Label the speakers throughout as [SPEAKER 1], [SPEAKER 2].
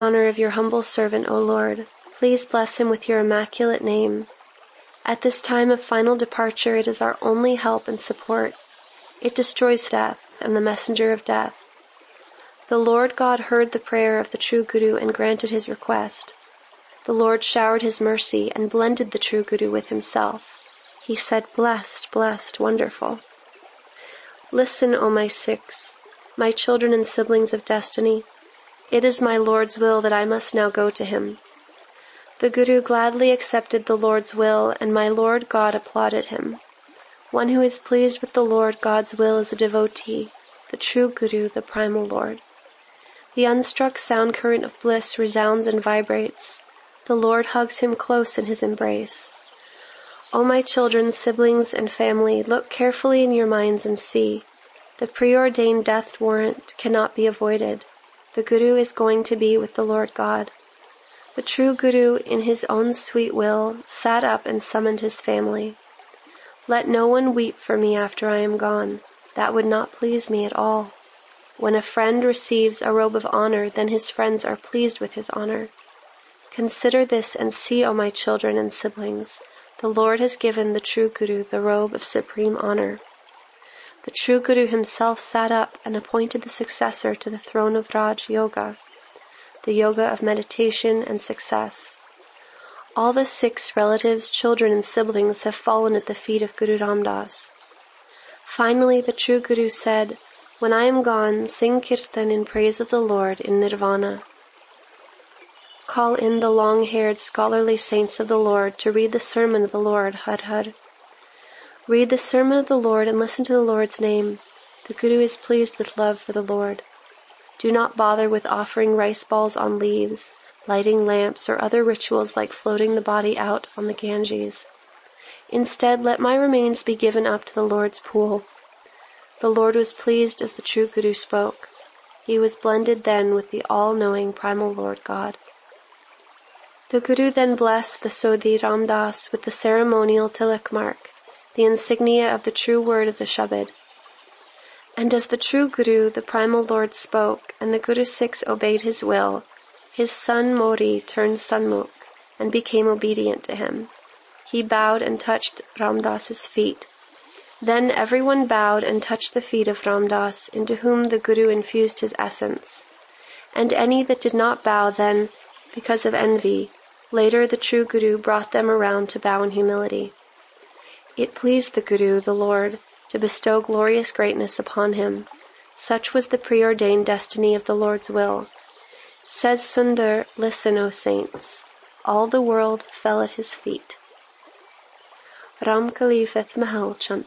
[SPEAKER 1] honor of your humble servant, O Lord. Please bless him with your immaculate name. At this time of final departure, it is our only help and support. It destroys death and the messenger of death. The Lord God heard the prayer of the true Guru and granted his request. The Lord showered his mercy and blended the true Guru with himself. He said, "Blessed, blessed, wonderful." Listen, O my Sikhs, my children and siblings of destiny. It is my Lord's will that I must now go to him. The Guru gladly accepted the Lord's will, and my Lord God applauded him. One who is pleased with the Lord God's will is a devotee, the true Guru, the primal Lord. The unstruck sound current of bliss resounds and vibrates. The Lord hugs him close in his embrace. O my children, siblings, and family, look carefully in your minds and see. The preordained death warrant cannot be avoided. The Guru is going to be with the Lord God. The true Guru, in his own sweet will, sat up and summoned his family. Let no one weep for me after I am gone. That would not please me at all. When a friend receives a robe of honor, then his friends are pleased with his honor. Consider this and see, O my children and siblings, the Lord has given the true Guru the robe of supreme honor. The true Guru himself sat up and appointed the successor to the throne of Raj Yoga, the yoga of meditation and success. All the Sikhs, relatives, children, and siblings have fallen at the feet of Guru Ram Das. Finally, the true Guru said, "When I am gone, sing kirtan in praise of the Lord in nirvana. Call in the long-haired, scholarly saints of the Lord to read the sermon of the Lord, Har Har. Read the sermon of the Lord and listen to the Lord's name. The Guru is pleased with love for the Lord. Do not bother with offering rice balls on leaves, lighting lamps, or other rituals like floating the body out on the Ganges. Instead, let my remains be given up to the Lord's pool." The Lord was pleased as the true Guru spoke. He was blended then with the all-knowing primal Lord God. The Guru then blessed the Sodhi Ram Das with the ceremonial tilak mark, the insignia of the true word of the Shabad. And as the true Guru, the primal Lord, spoke, and the Guru Sikhs obeyed his will, his son Mori turned Sanmukh and became obedient to him. He bowed and touched Ram Das's feet. Then everyone bowed and touched the feet of Ram Das, into whom the Guru infused his essence. And any that did not bow then, because of envy, later the true Guru brought them around to bow in humility. It pleased the Guru, the Lord, to bestow glorious greatness upon him. Such was the preordained destiny of the Lord's will. Says Sundar, "Listen, O saints, all the world fell at his feet." Ram Kalifeth Mahal Chant.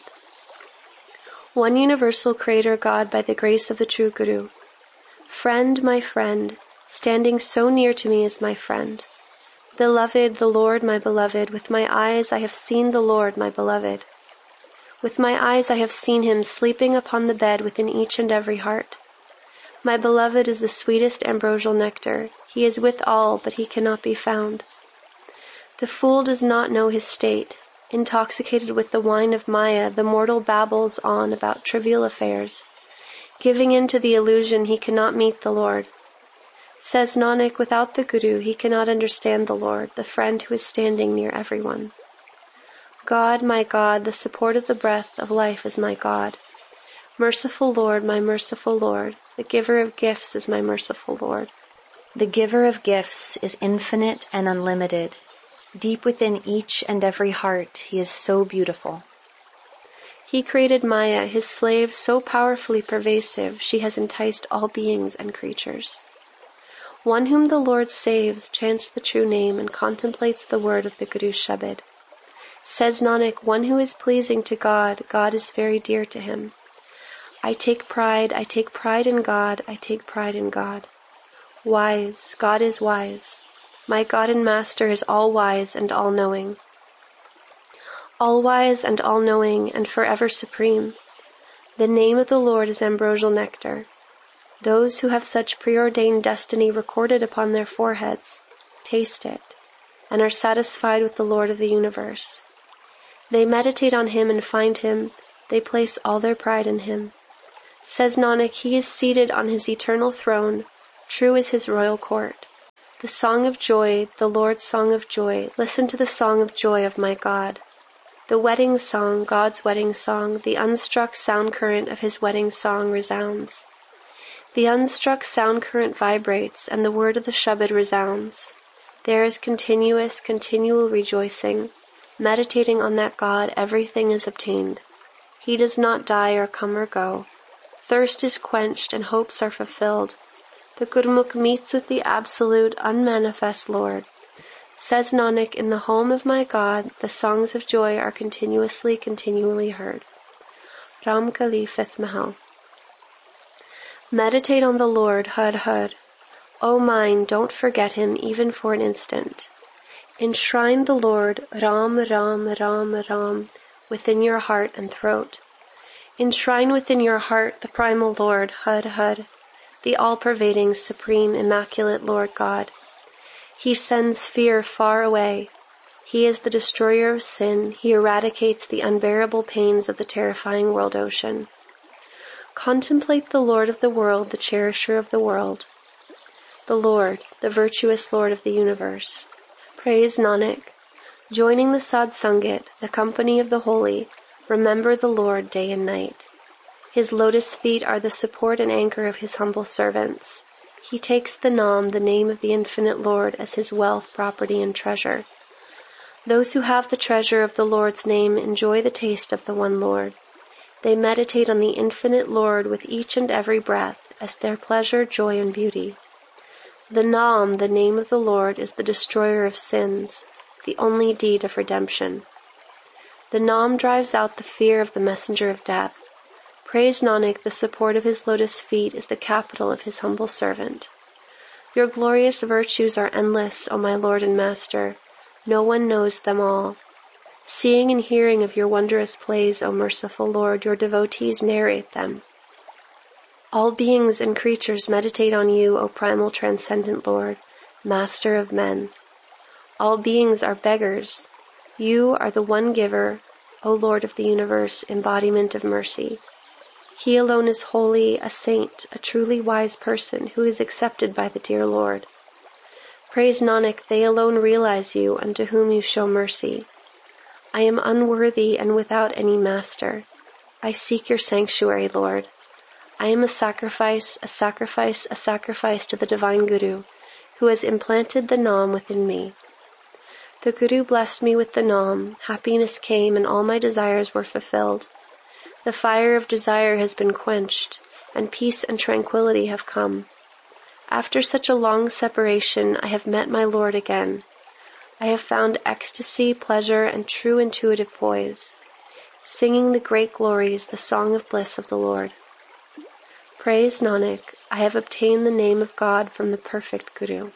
[SPEAKER 1] One universal Creator God by the grace of the true Guru. Friend, my friend, standing so near to me is my friend. Beloved, the Lord, my beloved, with my eyes I have seen the Lord, my beloved. With my eyes I have seen him sleeping upon the bed within each and every heart. My beloved is the sweetest ambrosial nectar. He is with all, but he cannot be found. The fool does not know his state. Intoxicated with the wine of Maya, the mortal babbles on about trivial affairs. Giving in to the illusion, he cannot meet the Lord. Says Nanak, without the Guru, he cannot understand the Lord, the friend who is standing near everyone. God, my God, the support of the breath of life is my God. Merciful Lord, my merciful Lord, the giver of gifts is my merciful Lord.
[SPEAKER 2] The giver of gifts is infinite and unlimited. Deep within each and every heart, he is so beautiful.
[SPEAKER 1] He created Maya, his slave, so powerfully pervasive, she has enticed all beings and creatures. One whom the Lord saves chants the true name and contemplates the word of the Guru Shabad. Says Nanak, one who is pleasing to God, God is very dear to him. I take pride in God, I take pride in God. Wise, God is wise. My God and Master is all-wise and all-knowing. All-wise and all-knowing and forever supreme. The name of the Lord is ambrosial nectar. Those who have such preordained destiny recorded upon their foreheads taste it and are satisfied with the Lord of the universe. They meditate on him and find him. They place all their pride in him. Says Nanak, he is seated on his eternal throne. True is his royal court. The song of joy, the Lord's song of joy. Listen to the song of joy of my God. The wedding song, God's wedding song, the unstruck sound current of his wedding song resounds. The unstruck sound current vibrates, and the word of the Shabbat resounds. There is continual rejoicing. Meditating on that God, everything is obtained. He does not die or come or go. Thirst is quenched and hopes are fulfilled. The Gurmukh meets with the absolute, unmanifest Lord. Says Nanak, in the home of my God, the songs of joy are continually heard. Ram Kali, 5th Mahal. Meditate on the Lord, Har Har. O mind, don't forget him even for an instant. Enshrine the Lord, Ram, Ram, Ram, Ram, within your heart and throat. Enshrine within your heart the primal Lord, Har Har, the all-pervading, supreme, immaculate Lord God. He sends fear far away. He is the destroyer of sin. He eradicates the unbearable pains of the terrifying world ocean. Contemplate the Lord of the world, the cherisher of the world. The Lord, the virtuous Lord of the universe. Praise Nanak. Joining the Sad Sangat, the company of the holy, remember the Lord day and night. His lotus feet are the support and anchor of his humble servants. He takes the Nam, the name of the infinite Lord, as his wealth, property, and treasure. Those who have the treasure of the Lord's name enjoy the taste of the one Lord. They meditate on the infinite Lord with each and every breath as their pleasure, joy, and beauty. The Nam, the name of the Lord, is the destroyer of sins, the only deed of redemption. The Nam drives out the fear of the messenger of death. Praise Nanak, the support of his lotus feet is the capital of his humble servant. Your glorious virtues are endless, O my Lord and Master. No one knows them all. Seeing and hearing of your wondrous plays, O merciful Lord, your devotees narrate them. All beings and creatures meditate on you, O primal transcendent Lord, Master of men. All beings are beggars. You are the one giver, O Lord of the universe, embodiment of mercy. He alone is holy, a saint, a truly wise person who is accepted by the dear Lord. Praise Nanak, they alone realize you, unto whom you show mercy. I am unworthy and without any master. I seek your sanctuary, Lord. I am a sacrifice to the divine Guru, who has implanted the Nam within me. The Guru blessed me with the Nam, happiness came and all my desires were fulfilled. The fire of desire has been quenched, and peace and tranquility have come. After such a long separation, I have met my Lord again. I have found ecstasy, pleasure, and true intuitive poise, singing the great glories, the song of bliss of the Lord. Praise Nanak, I have obtained the name of God from the perfect Guru.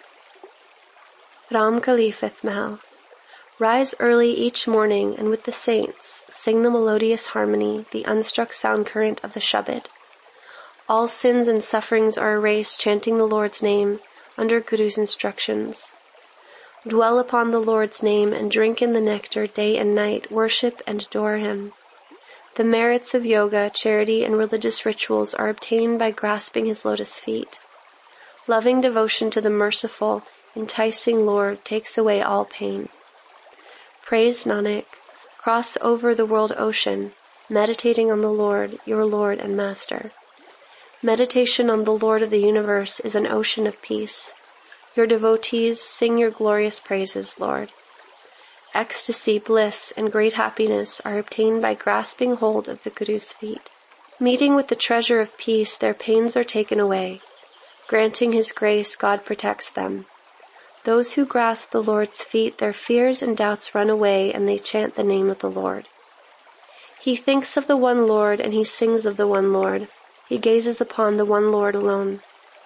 [SPEAKER 1] Ram Kali, 5th Mahal. Rise early each morning and with the saints sing the melodious harmony, the unstruck sound current of the Shabad. All sins and sufferings are erased chanting the Lord's name under Guru's instructions. Dwell upon the Lord's name and drink in the nectar day and night, worship and adore him. The merits of yoga, charity, and religious rituals are obtained by grasping his lotus feet. Loving devotion to the merciful, enticing Lord takes away all pain. Praise Nanak, cross over the world ocean, meditating on the Lord, your Lord and Master. Meditation on the Lord of the universe is an ocean of peace. Your devotees sing your glorious praises, Lord. Ecstasy, bliss, and great happiness are obtained by grasping hold of the Guru's feet. Meeting with the treasure of peace, their pains are taken away. Granting his grace, God protects them. Those who grasp the Lord's feet, their fears and doubts run away, and they chant the name of the Lord. He thinks of the one Lord, and he sings of the one Lord. He gazes upon the one Lord alone.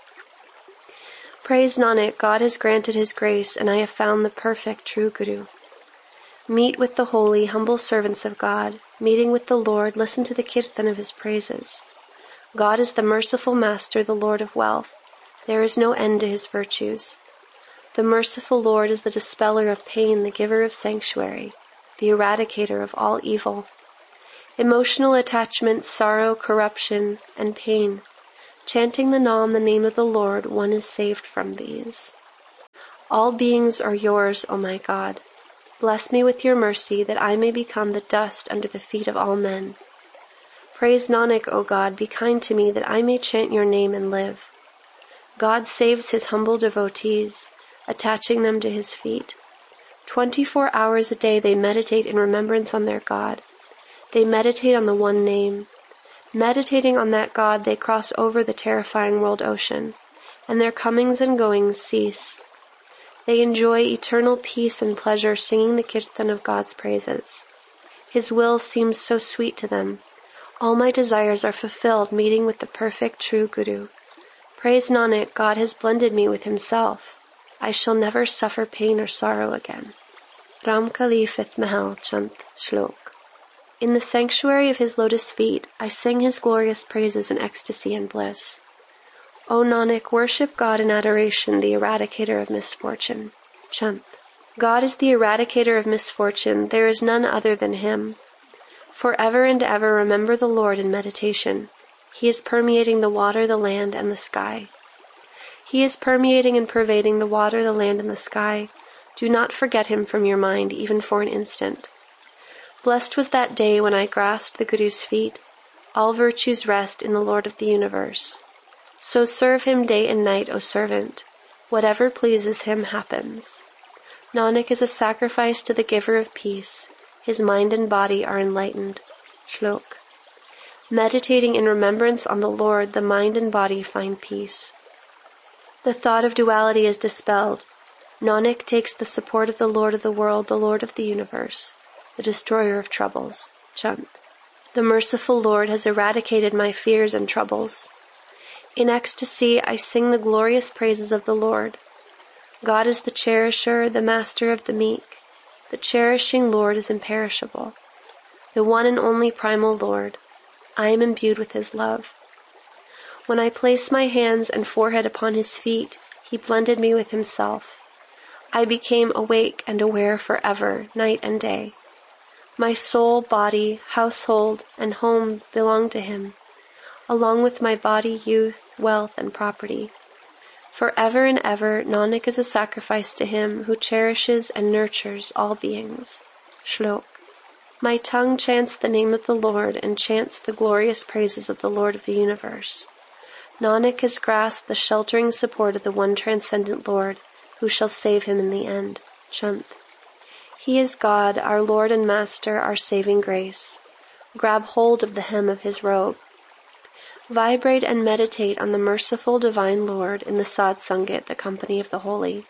[SPEAKER 1] Praise Nanak, God has granted his grace, and I have found the perfect true Guru. Meet with the holy, humble servants of God. Meeting with the Lord, listen to the kirtan of his praises. God is the merciful Master, the Lord of wealth. There is no end to his virtues. The merciful Lord is the dispeller of pain, the giver of sanctuary, the eradicator of all evil. Emotional attachment, sorrow, corruption, and pain. Chanting the Nam, the name of the Lord, one is saved from these. All beings are yours, O my God. Bless me with your mercy, that I may become the dust under the feet of all men. Praise Nanak, O God, be kind to me, that I may chant your name and live. God saves his humble devotees, attaching them to his feet. 24 hours a day they meditate in remembrance on their God. They meditate on the one name. Meditating on that God, they cross over the terrifying world ocean, and their comings and goings cease. They enjoy eternal peace and pleasure singing the kirtan of God's praises. His will seems so sweet to them. All my desires are fulfilled meeting with the perfect true Guru. Praise Nanak, God has blended me with himself. I shall never suffer pain or sorrow again. Ramkali 5th Mahal, Chant, Shlok. In the sanctuary of his lotus feet, I sing his glorious praises in ecstasy and bliss. O Nanak, worship God in adoration, the eradicator of misfortune. Chant. God is the eradicator of misfortune. There is none other than him. Forever and ever remember the Lord in meditation. He is permeating the water, the land, and the sky. He is permeating and pervading the water, the land, and the sky. Do not forget him from your mind, even for an instant. Blessed was that day when I grasped the Guru's feet. All virtues rest in the Lord of the universe. So serve him day and night, O servant. Whatever pleases him happens. Nanak is a sacrifice to the giver of peace. His mind and body are enlightened. Shlok. Meditating in remembrance on the Lord, the mind and body find peace. The thought of duality is dispelled. Nanak takes the support of the Lord of the world, the Lord of the universe, the destroyer of troubles. Chant. The merciful Lord has eradicated my fears and troubles. In ecstasy, I sing the glorious praises of the Lord. God is the cherisher, the master of the meek. The cherishing Lord is imperishable. The one and only primal Lord. I am imbued with his love. When I placed my hands and forehead upon his feet, he blended me with himself. I became awake and aware forever, night and day. My soul, body, household, and home belong to him, along with my body, youth, wealth, and property. Forever and ever, Nanak is a sacrifice to him who cherishes and nurtures all beings. Shlok. My tongue chants the name of the Lord and chants the glorious praises of the Lord of the universe. Nanak has grasped the sheltering support of the one transcendent Lord, who shall save him in the end. Chant. He is God, our Lord and Master, our saving grace. Grab hold of the hem of his robe. Vibrate and meditate on the merciful divine Lord in the Sad Sangat, the company of the holy.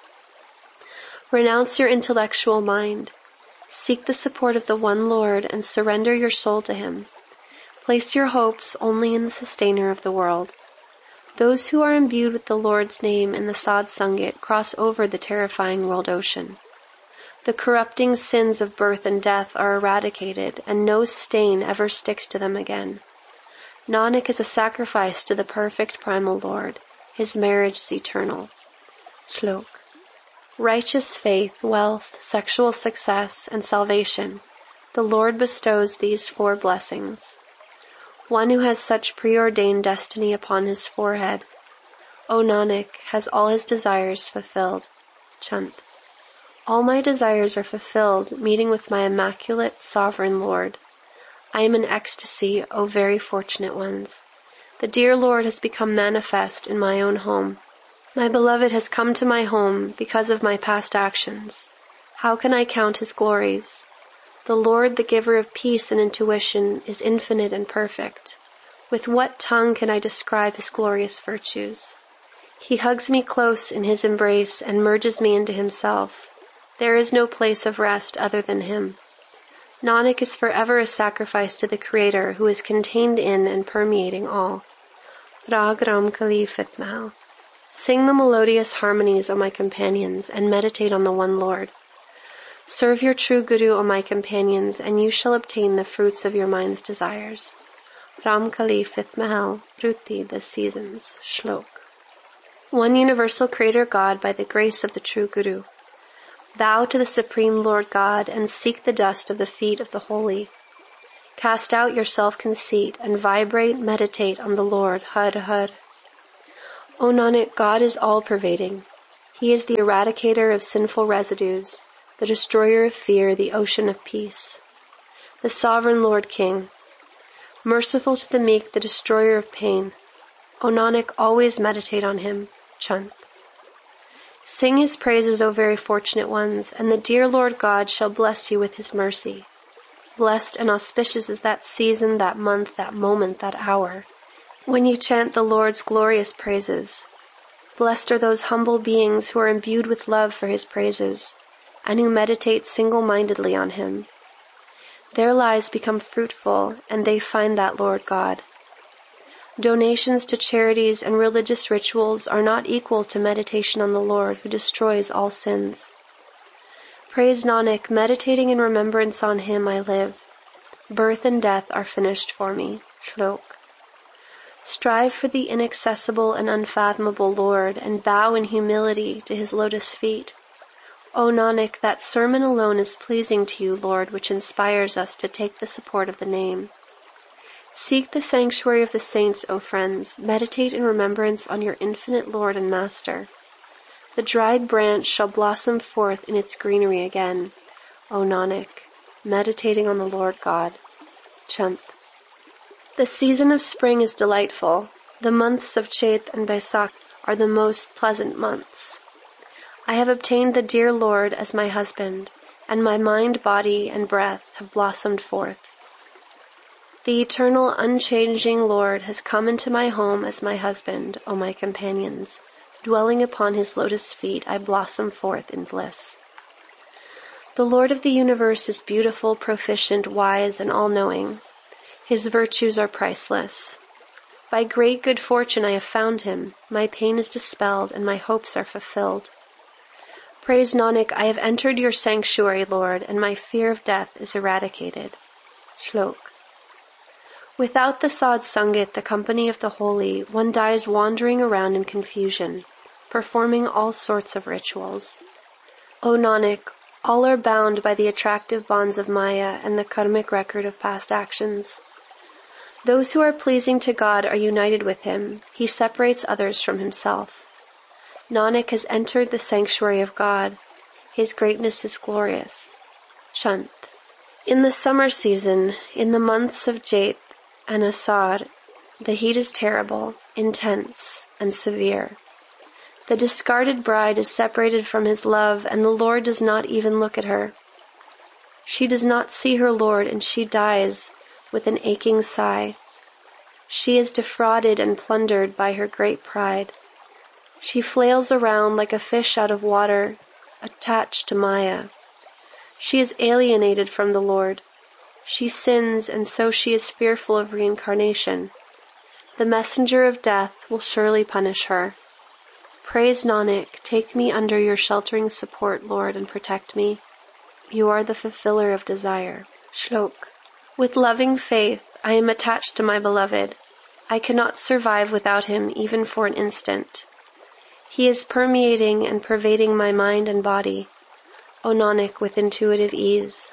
[SPEAKER 1] Renounce your intellectual mind. Seek the support of the one Lord and surrender your soul to him. Place your hopes only in the sustainer of the world. Those who are imbued with the Lord's name in the Sad Sangat cross over the terrifying world ocean. The corrupting sins of birth and death are eradicated, and no stain ever sticks to them again. Nanak is a sacrifice to the perfect primal Lord. His marriage is eternal. Shlok. Righteous faith, wealth, sexual success, and salvation. The Lord bestows these 4 blessings. One who has such preordained destiny upon his forehead, O Nanak, has all his desires fulfilled. Chant. All my desires are fulfilled, meeting with my immaculate, sovereign Lord. I am in ecstasy, O very fortunate ones. The dear Lord has become manifest in my own home. My beloved has come to my home because of my past actions. How can I count his glories? The Lord, the giver of peace and intuition, is infinite and perfect. With what tongue can I describe his glorious virtues? He hugs me close in his embrace and merges me into himself. There is no place of rest other than him. Nanak is forever a sacrifice to the Creator, who is contained in and permeating all. Rag Ramkali 5th Mahal. Sing the melodious harmonies, O my companions, and meditate on the one Lord. Serve your true Guru, O my companions, and you shall obtain the fruits of your mind's desires. Ramkali 5th Mahal, Ruti, the seasons. Shlok. One universal Creator God by the grace of the true Guru. Bow to the Supreme Lord God and seek the dust of the feet of the holy. Cast out your self-conceit and vibrate, meditate on the Lord, Har Har. O Nanak, God is all-pervading. He is the eradicator of sinful residues, the destroyer of fear, the ocean of peace. The sovereign Lord King, merciful to the meek, the destroyer of pain. O Nanak, always meditate on him. Chant. Sing his praises, O very fortunate ones, and the dear Lord God shall bless you with his mercy. Blessed and auspicious is that season, that month, that moment, that hour, when you chant the Lord's glorious praises. Blessed are those humble beings who are imbued with love for his praises, and who meditate single-mindedly on him. Their lives become fruitful, and they find that Lord God. Donations to charities and religious rituals are not equal to meditation on the Lord who destroys all sins. Praise Nanak, meditating in remembrance on him I live. Birth and death are finished for me. Shlok. Strive for the inaccessible and unfathomable Lord, and bow in humility to his lotus feet. O Nanak, that sermon alone is pleasing to you, Lord, which inspires us to take the support of the name. Seek the sanctuary of the saints, O friends. Meditate in remembrance on your infinite Lord and Master. The dried branch shall blossom forth in its greenery again. O Nanak, meditating on the Lord God. Chant. The season of spring is delightful. The months of Chet and Baisakh are the most pleasant months. I have obtained the dear Lord as my husband, and my mind, body, and breath have blossomed forth. The eternal, unchanging Lord has come into my home as my husband, O my companions. Dwelling upon his lotus feet, I blossom forth in bliss. The Lord of the universe is beautiful, proficient, wise, and all-knowing. His virtues are priceless. By great good fortune I have found him. My pain is dispelled, and my hopes are fulfilled. Praise Nanak, I have entered your sanctuary, Lord, and my fear of death is eradicated. Shlok. Without the Sadh Sangat, the company of the holy, one dies wandering around in confusion, performing all sorts of rituals. O Nanak, all are bound by the attractive bonds of Maya and the karmic record of past actions. Those who are pleasing to God are united with him. He separates others from himself. Nanak has entered the sanctuary of God. His greatness is glorious. Chant. In the summer season, in the months of Jait and Asar, the heat is terrible, intense, and severe. The discarded bride is separated from his love, and the Lord does not even look at her. She does not see her Lord, and she dies with an aching sigh. She is defrauded and plundered by her great pride. She flails around like a fish out of water, attached to Maya. She is alienated from the Lord. She sins, and so she is fearful of reincarnation. The messenger of death will surely punish her. Praise Nanak, take me under your sheltering support, Lord, and protect me. You are the fulfiller of desire. Shlok. With loving faith, I am attached to my beloved. I cannot survive without him even for an instant. He is permeating and pervading my mind and body. O Nanak, with intuitive ease.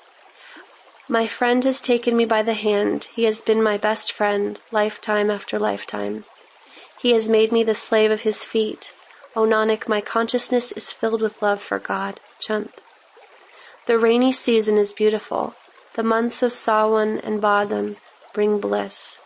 [SPEAKER 1] My friend has taken me by the hand. He has been my best friend, lifetime after lifetime. He has made me the slave of his feet. O Nanak, my consciousness is filled with love for God. Chant. The rainy season is beautiful. The months of Sawan and Badam bring bliss.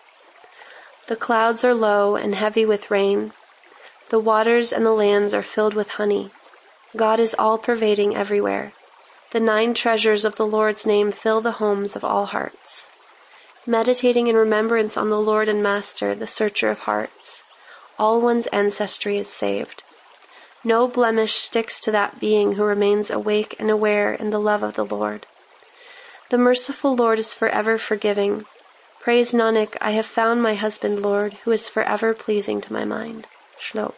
[SPEAKER 1] The clouds are low and heavy with rain. The waters and the lands are filled with honey. God is all-pervading everywhere. The 9 treasures of the Lord's name fill the homes of all hearts. Meditating in remembrance on the Lord and Master, the searcher of hearts, all one's ancestry is saved. No blemish sticks to that being who remains awake and aware in the love of the Lord. The merciful Lord is forever forgiving. Praise Nanak, I have found my husband, Lord, who is forever pleasing to my mind. Shlok.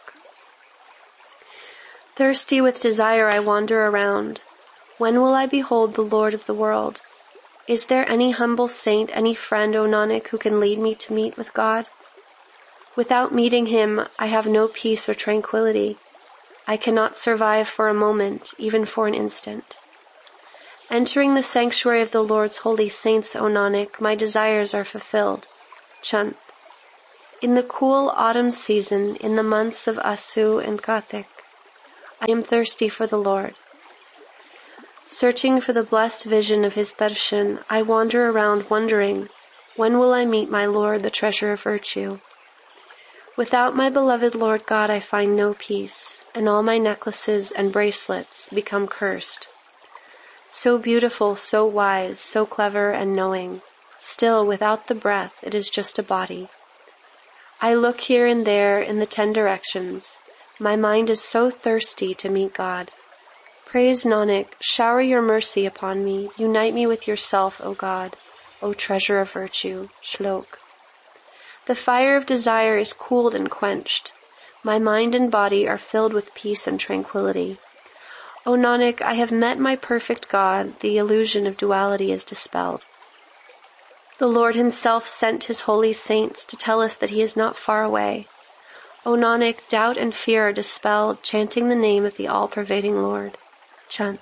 [SPEAKER 1] Thirsty with desire I wander around. When will I behold the Lord of the world? Is there any humble saint, any friend, O Nanak, who can lead me to meet with God? Without meeting him, I have no peace or tranquility. I cannot survive for a moment, even for an instant. Entering the sanctuary of the Lord's holy saints, O Nanak, my desires are fulfilled. Chant. In the cool autumn season, in the months of Asu and Kartik, I am thirsty for the Lord. Searching for the blessed vision of his darshan, I wander around wondering, when will I meet my Lord, the treasure of virtue? Without my beloved Lord God I find no peace, and all my necklaces and bracelets become cursed. So beautiful, so wise, so clever and knowing, still without the breath it is just a body. I look here and there in the 10 directions. My mind is so thirsty to meet God. Praise Nanak, shower your mercy upon me, unite me with yourself, O God, O treasure of virtue. Shlok. The fire of desire is cooled and quenched. My mind and body are filled with peace and tranquility. O Nanak, I have met my perfect God, the illusion of duality is dispelled. The Lord himself sent his holy saints to tell us that he is not far away. O Nanak, doubt and fear are dispelled, chanting the name of the all-pervading Lord. Chant.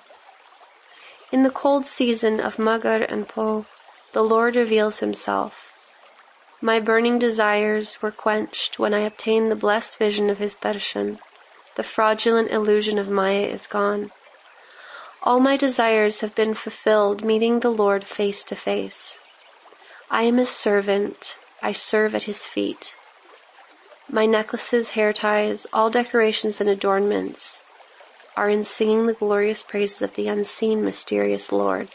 [SPEAKER 1] In the cold season of Maghar and Po, the Lord reveals himself. My burning desires were quenched when I obtained the blessed vision of his darshan. The fraudulent illusion of Maya is gone. All my desires have been fulfilled, meeting the Lord face to face. I am his servant. I serve at his feet. My necklaces, hair ties, all decorations and adornments are in singing the glorious praises of the unseen, mysterious Lord.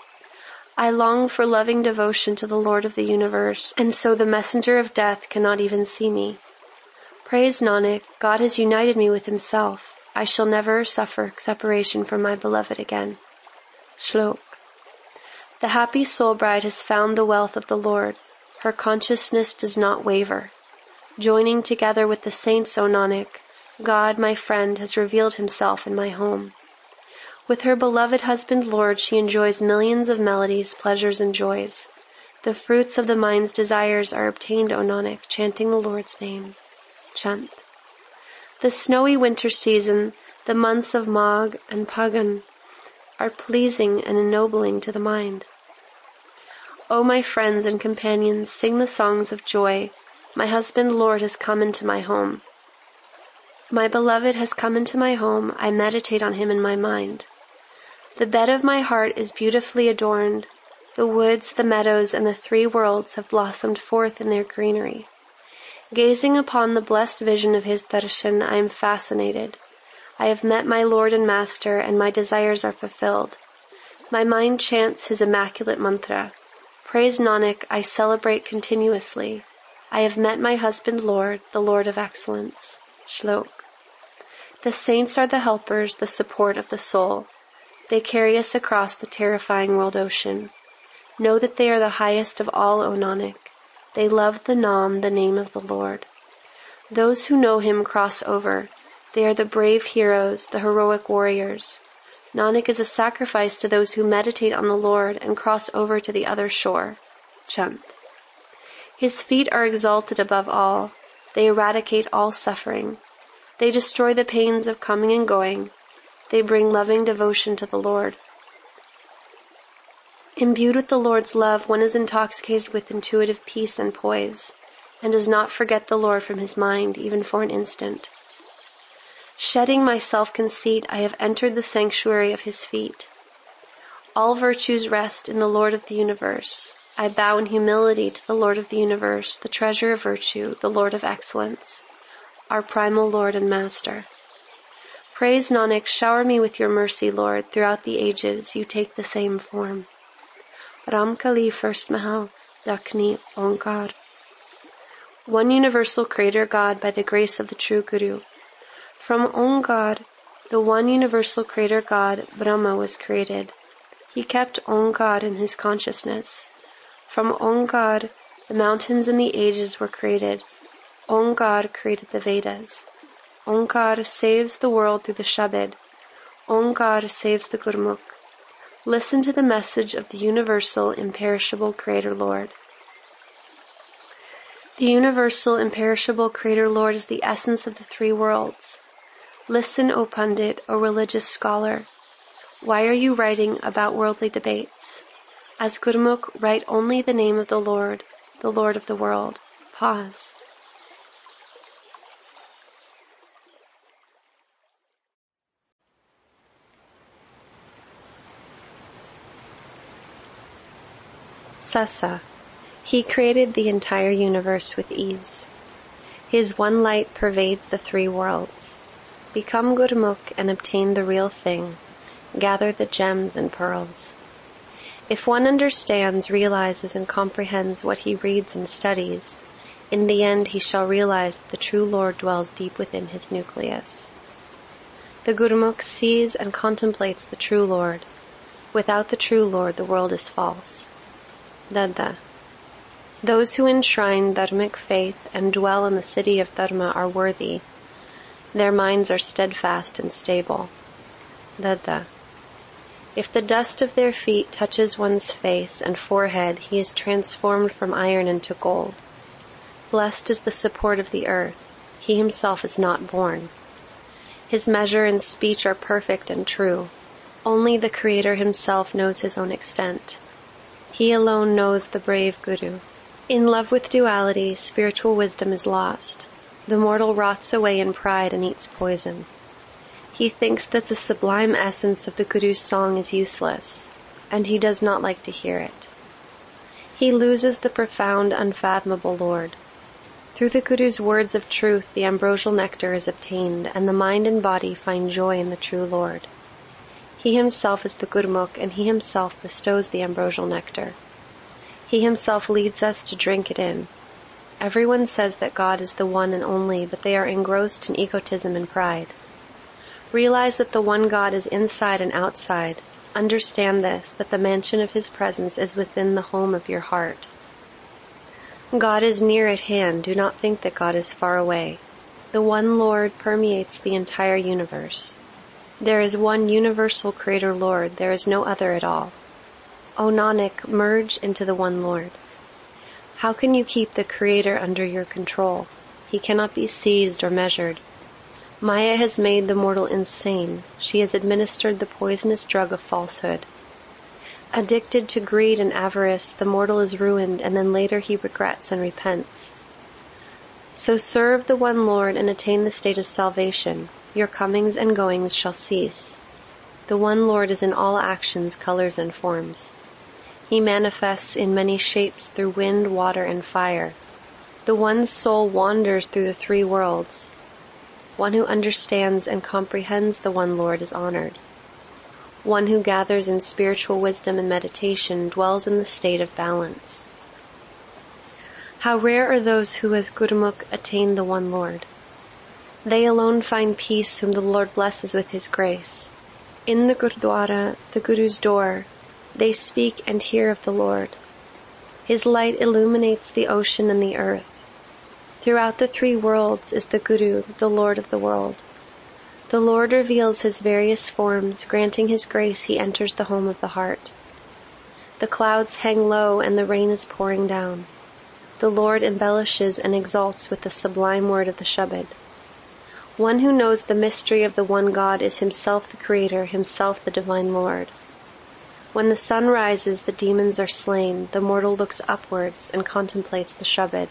[SPEAKER 1] I long for loving devotion to the Lord of the universe, and so the messenger of death cannot even see me. Praise Nanak, God has united me with himself. I shall never suffer separation from my beloved again. Shlok. The happy soul bride has found the wealth of the Lord. Her consciousness does not waver. Joining together with the saints, O Nanak, God, my friend, has revealed himself in my home. With her beloved husband Lord, she enjoys millions of melodies, pleasures, and joys. The fruits of the mind's desires are obtained, O Nanak, chanting the Lord's name. Chant. The snowy winter season, the months of Magh and Phagun, are pleasing and ennobling to the mind. O my friends and companions, sing the songs of joy. My husband Lord has come into my home. My beloved has come into my home. I meditate on him in my mind. The bed of my heart is beautifully adorned. The woods, the meadows, and the 3 worlds have blossomed forth in their greenery. Gazing upon the blessed vision of his darshan, I am fascinated. I have met my Lord and Master, and my desires are fulfilled. My mind chants his immaculate mantra. Praise Nanak, I celebrate continuously. I have met my husband Lord, the Lord of excellence. Shlok. The saints are the helpers, the support of the soul. They carry us across the terrifying world ocean. Know that they are the highest of all, O Nanak. They love the Nam, the name of the Lord. Those who know him cross over. They are the brave heroes, the heroic warriors. Nanak is a sacrifice to those who meditate on the Lord and cross over to the other shore. Chant. His feet are exalted above all. They eradicate all suffering. They destroy the pains of coming and going. They bring loving devotion to the Lord. Imbued with the Lord's love, one is intoxicated with intuitive peace and poise, and does not forget the Lord from his mind, even for an instant. Shedding my self-conceit, I have entered the sanctuary of his feet. All virtues rest in the Lord of the universe. I bow in humility to the Lord of the universe, the treasure of virtue, the Lord of excellence, our primal Lord and Master. Praise Nanak, shower me with your mercy, Lord. Throughout the ages, you take the same form. Ram Kali First Mahal, Lakshmi Onkar. One universal creator God by the grace of the true Guru. From Onkar, the one universal creator God, Brahma was created. He kept Onkar in his consciousness. From Onkar, the mountains and the ages were created. Onkar created the Vedas. Onkar saves the world through the Shabad. Onkar saves the Gurmukh. Listen to the message of the universal, imperishable Creator Lord. The universal, imperishable Creator Lord is the essence of the 3 worlds. Listen, O Pundit, O religious scholar. Why are you writing about worldly debates? As Gurmukh, write only the name of the Lord of the world. Pause. Sasa. He created the entire universe with ease. His one light pervades the three worlds. Become Gurmukh and obtain the real thing. Gather the gems and pearls. If one understands, realizes, and comprehends what he reads and studies, in the end he shall realize that the true Lord dwells deep within his nucleus. The Gurmukh sees and contemplates the true Lord. Without the true Lord, the world is false. Dada. Those who enshrine dharmic faith and dwell in the city of Dharma are worthy. Their minds are steadfast and stable. Dada. If the dust of their feet touches one's face and forehead, he is transformed from iron into gold. Blessed is the support of the earth. He himself is not born. His measure and speech are perfect and true. Only the Creator himself knows his own extent. He alone knows the brave Guru. In love with duality, spiritual wisdom is lost. The mortal rots away in pride and eats poison. He thinks that the sublime essence of the Guru's song is useless, and he does not like to hear it. He loses the profound, unfathomable Lord. Through the Guru's words of truth, the ambrosial nectar is obtained, and the mind and body find joy in the true Lord. He himself is the Gurmukh, and he himself bestows the ambrosial nectar. He himself leads us to drink it in. Everyone says that God is the one and only, but they are engrossed in egotism and pride. Realize that the one God is inside and outside. Understand this, that the mansion of his presence is within the home of your heart. God is near at hand. Do not think that God is far away. The one Lord permeates the entire universe. There is one universal Creator Lord. There is no other at all. O Nanak, merge into the one Lord. How can you keep the Creator under your control? He cannot be seized or measured. Maya has made the mortal insane. She has administered the poisonous drug of falsehood. Addicted to greed and avarice, the mortal is ruined, and then later he regrets and repents. So serve the one Lord and attain the state of salvation. Your comings and goings shall cease. The one Lord is in all actions, colors, and forms. He manifests in many shapes through wind, water, and fire. The one soul wanders through the three worlds. One who understands and comprehends the one Lord is honored. One who gathers in spiritual wisdom and meditation dwells in the state of balance. How rare are those who as Gurmukh attain the one Lord. They alone find peace whom the Lord blesses with his grace. In the Gurdwara, the Guru's door, they speak and hear of the Lord. His light illuminates the ocean and the earth. Throughout the three worlds is the Guru, the Lord of the world. The Lord reveals his various forms, granting his grace he enters the home of the heart. The clouds hang low and the rain is pouring down. The Lord embellishes and exalts with the sublime word of the Shabad. One who knows the mystery of the one God is himself the Creator, himself the Divine Lord. When the sun rises, the demons are slain. The mortal looks upwards and contemplates the Shabad.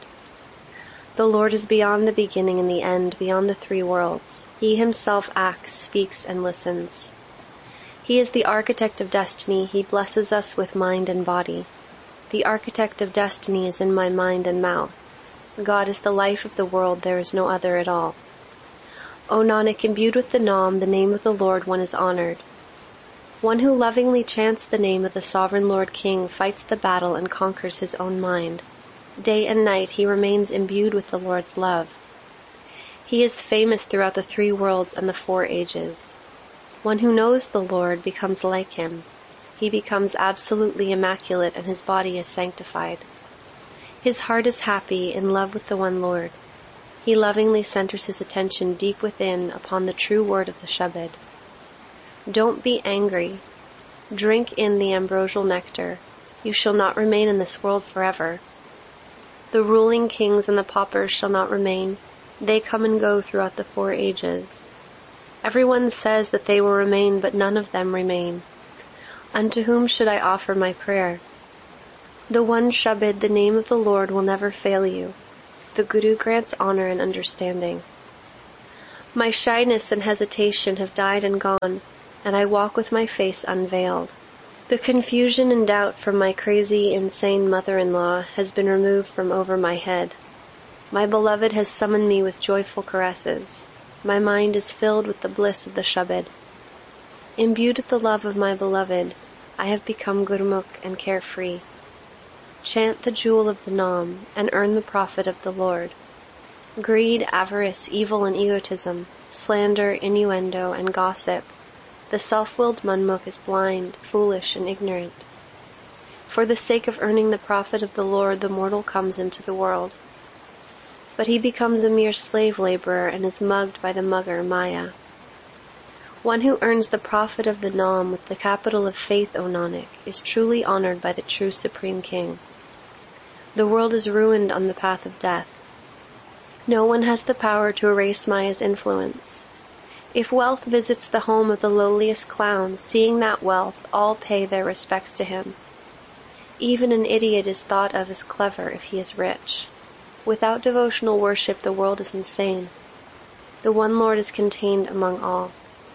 [SPEAKER 1] The Lord is beyond the beginning and the end, beyond the three worlds. He himself acts, speaks, and listens. He is the architect of destiny. He blesses us with mind and body. The architect of destiny is in my mind and mouth. God is the life of the world. There is no other at all. O Nanak, imbued with the Naam, the name of the Lord, one is honored. One who lovingly chants the name of the Sovereign Lord King fights the battle and conquers his own mind. Day and night he remains imbued with the Lord's love. He is famous throughout the three worlds and the 4 ages. One who knows the Lord becomes like him. He becomes absolutely immaculate and his body is sanctified. His heart is happy, in love with the one Lord. He lovingly centers his attention deep within upon the true word of the Shabad. Don't be angry. Drink in the ambrosial nectar. You shall not remain in this world forever. The ruling kings and the paupers shall not remain. They come and go throughout the 4 ages. Everyone says that they will remain, but none of them remain. Unto whom should I offer my prayer? The one Shabad, the name of the Lord, will never fail you. The Guru grants honor and understanding. My shyness and hesitation have died and gone, and I walk with my face unveiled. The confusion and doubt from my crazy, insane mother-in-law has been removed from over my head. My beloved has summoned me with joyful caresses. My mind is filled with the bliss of the Shabad. Imbued with the love of my beloved, I have become Gurmukh and carefree. Chant the jewel of the Nam and earn the profit of the Lord. Greed, avarice, evil and egotism, slander, innuendo, and gossip. The self-willed Manmukh is blind, foolish, and ignorant. For the sake of earning the profit of the Lord, the mortal comes into the world. But he becomes a mere slave laborer and is mugged by the mugger, Maya. One who earns the profit of the Nam with the capital of faith, O Nanak, is truly honored by the true Supreme King. The world is ruined on the path of death. No one has the power to erase Maya's influence. If wealth visits the home of the lowliest clown, seeing that wealth, all pay their respects to him. Even an idiot is thought of as clever if he is rich. Without devotional worship, the world is insane. The one Lord is contained among all.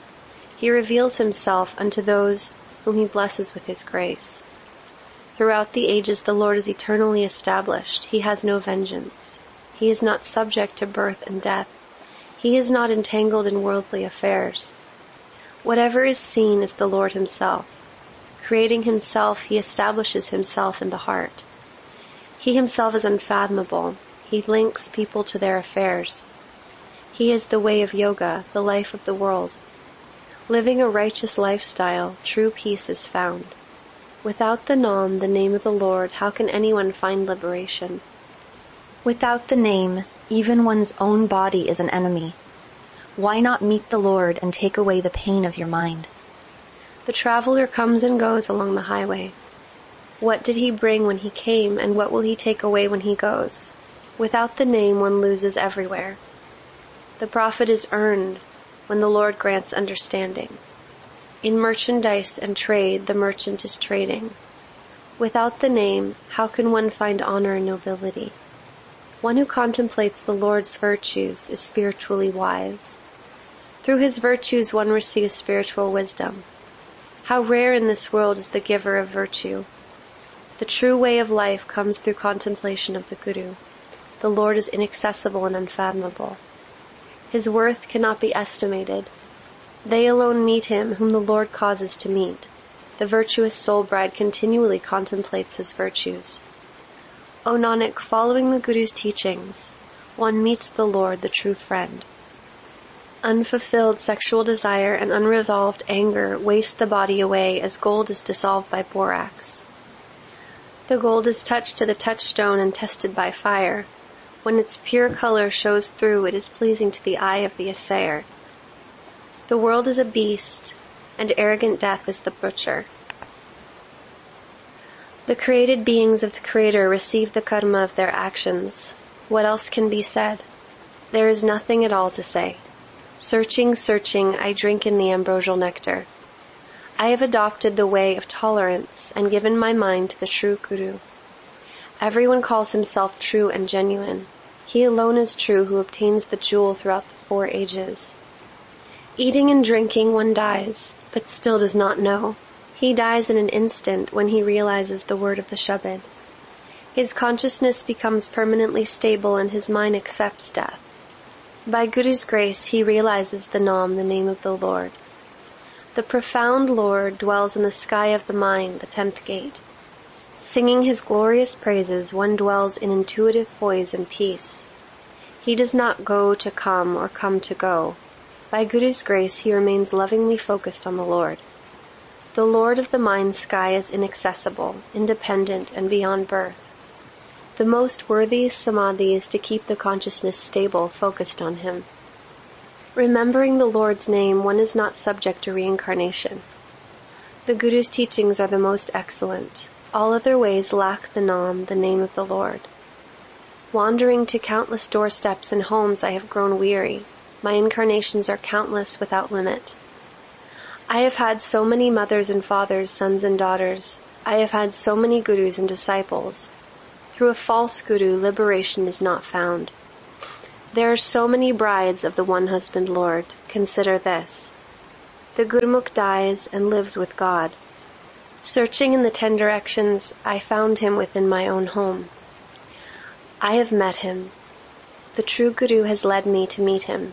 [SPEAKER 1] He reveals himself unto those whom he blesses with his grace. Throughout the ages, the Lord is eternally established. He has no vengeance. He is not subject to birth and death. He is not entangled in worldly affairs. Whatever is seen is the Lord himself. Creating himself, he establishes himself in the heart. He himself is unfathomable. He links people to their affairs. He is the way of yoga, the life of the world. Living a righteous lifestyle, true peace is found. Without the Nam, the name of the Lord, how can anyone find liberation?
[SPEAKER 2] Without the name, even one's own body is an enemy. Why not meet the Lord and take away the pain of your mind?
[SPEAKER 1] The traveler comes and goes along the highway. What did he bring when he came, and what will he take away when he goes? Without the name, one loses everywhere. The profit is earned when the Lord grants understanding. In merchandise and trade, the merchant is trading. Without the name, how can one find honor and nobility? One who contemplates the Lord's virtues is spiritually wise. Through his virtues one receives spiritual wisdom. How rare in this world is the giver of virtue. The true way of life comes through contemplation of the Guru. The Lord is inaccessible and unfathomable. His worth cannot be estimated. They alone meet him whom the Lord causes to meet. The virtuous soul bride continually contemplates his virtues. O Nanak, following the Guru's teachings, one meets the Lord, the true friend. Unfulfilled sexual desire and unresolved anger waste the body away as gold is dissolved by borax. The gold is touched to the touchstone and tested by fire. When its pure color shows through, it is pleasing to the eye of the assayer. The world is a beast, and arrogant death is the butcher. The created beings of the Creator receive the karma of their actions. What else can be said? There is nothing at all to say. Searching, searching, I drink in the ambrosial nectar. I have adopted the way of tolerance and given my mind to the true Guru. Everyone calls himself true and genuine. He alone is true who obtains the jewel throughout the 4 ages. Eating and drinking one dies, but still does not know. He dies in an instant when he realizes the word of the Shabad. His consciousness becomes permanently stable and his mind accepts death. By Guru's grace, he realizes the Nam, the name of the Lord. The profound Lord dwells in the sky of the mind, the 10th gate. Singing his glorious praises, one dwells in intuitive poise and peace. He does not go to come or come to go. By Guru's grace, he remains lovingly focused on the Lord. The Lord of the mind sky is inaccessible, independent, and beyond birth. The most worthy samadhi is to keep the consciousness stable, focused on him. Remembering the Lord's name, one is not subject to reincarnation. The Guru's teachings are the most excellent. All other ways lack the Nam, the name of the Lord. Wandering to countless doorsteps and homes, I have grown weary. My incarnations are countless without limit. I have had so many mothers and fathers, sons and daughters. I have had so many gurus and disciples. Through a false guru, liberation is not found. There are so many brides of the one husband Lord. Consider this. The Gurmukh dies and lives with God. Searching in the 10 directions, I found him within my own home. I have met him. The true Guru has led me to meet him.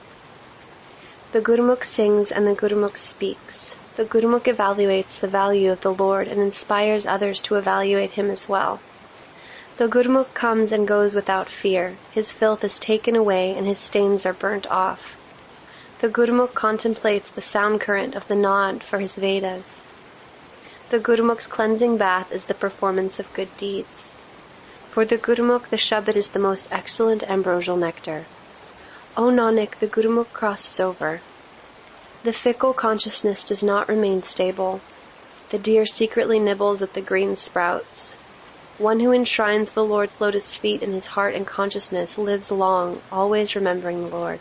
[SPEAKER 1] The Gurmukh sings and the Gurmukh speaks. The Gurmukh evaluates the value of the Lord and inspires others to evaluate him as well. The Gurmukh comes and goes without fear. His filth is taken away and his stains are burnt off. The Gurmukh contemplates the sound current of the Nod for his Vedas. The Gurmukh's cleansing bath is the performance of good deeds. For the Gurmukh, the Shabad is the most excellent ambrosial nectar. O Nanak, the Gurmukh crosses over. The fickle consciousness does not remain stable. The deer secretly nibbles at the green sprouts. One who enshrines the Lord's lotus feet in his heart and consciousness lives long, always remembering the Lord.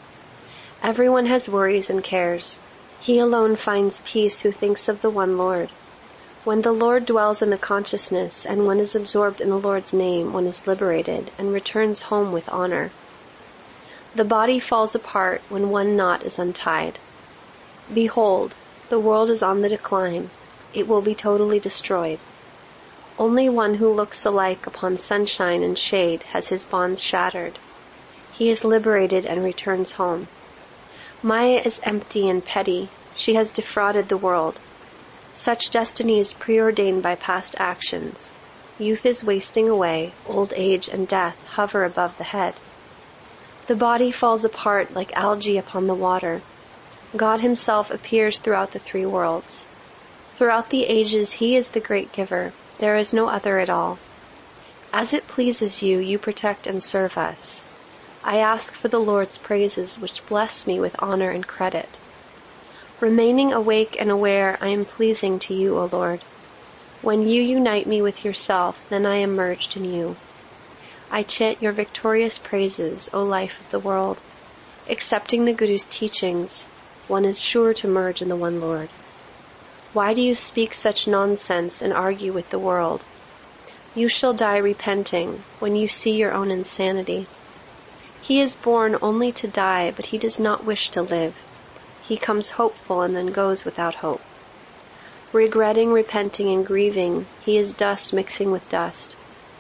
[SPEAKER 1] Everyone has worries and cares. He alone finds peace who thinks of the one Lord. When the Lord dwells in the consciousness and one is absorbed in the Lord's name, one is liberated and returns home with honor. The body falls apart when one knot is untied. Behold, the world is on the decline. It will be totally destroyed. Only one who looks alike upon sunshine and shade has his bonds shattered. He is liberated and returns home. Maya is empty and petty. She has defrauded the world. Such destiny is preordained by past actions. Youth is wasting away, old age and death hover above the head. The body falls apart like algae upon the water. God himself appears throughout the 3 worlds. Throughout the ages he is the great giver. There is no other at all. As it pleases you, you protect and serve us. I ask for the Lord's praises which bless me with honor and credit. Remaining awake and aware, I am pleasing to you, O Lord. When you unite me with yourself, then I am merged in you. I chant your victorious praises, O life of the world. Accepting the Guru's teachings, one is sure to merge in the one Lord. Why do you speak such nonsense and argue with the world? You shall die repenting when you see your own insanity. He is born only to die, but he does not wish to live. He comes hopeful and then goes without hope. Regretting, repenting, and grieving, he is dust mixing with dust.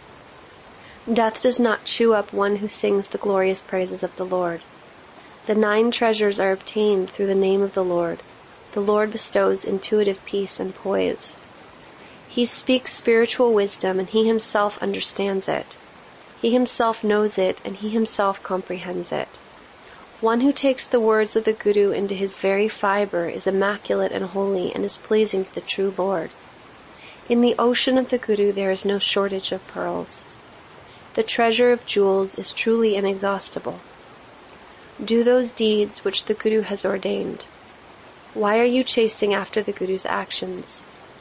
[SPEAKER 1] Death does not chew up one who sings the glorious praises of the Lord. The 9 treasures are obtained through the name of the Lord. The Lord bestows intuitive peace and poise. He speaks spiritual wisdom and he himself understands it. He himself knows it and he himself comprehends it. One who takes the words of the Guru into his very fiber is immaculate and holy and is pleasing to the true Lord. In the ocean of the Guru there is no shortage of pearls. The treasure of jewels is truly inexhaustible. Do those deeds which the Guru has ordained. Why are you chasing after the Guru's actions?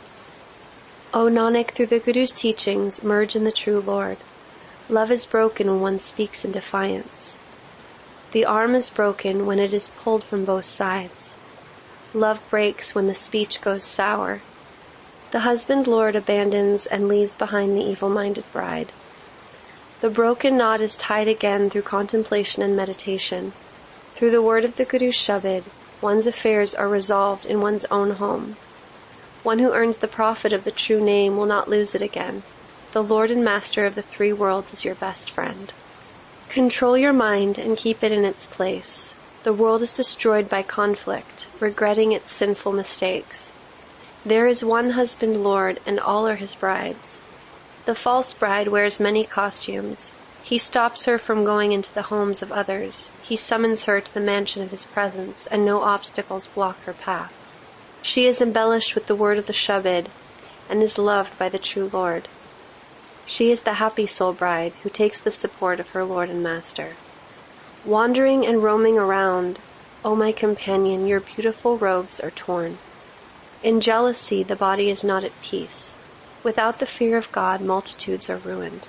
[SPEAKER 1] O Nanak, through the Guru's teachings, merge in the true Lord. Love is broken when one speaks in defiance. The arm is broken when it is pulled from both sides. Love breaks when the speech goes sour. The husband Lord abandons and leaves behind the evil-minded bride. The broken knot is tied again through contemplation and meditation. Through the word of the Guru's Shabad, one's affairs are resolved in one's own home. One who earns the profit of the true name will not lose it again. The Lord and Master of the 3 worlds is your best friend. Control your mind and keep it in its place. The world is destroyed by conflict, regretting its sinful mistakes. There is one husband Lord and all are his brides. The false bride wears many costumes. He stops her from going into the homes of others. He summons her to the mansion of his presence, and no obstacles block her path. She is embellished with the word of the Shabad and is loved by the true Lord. She is the happy soul bride who takes the support of her Lord and Master. Wandering and roaming around, O my companion, your beautiful robes are torn. In jealousy, the body is not at peace. Without the fear of God, multitudes are ruined.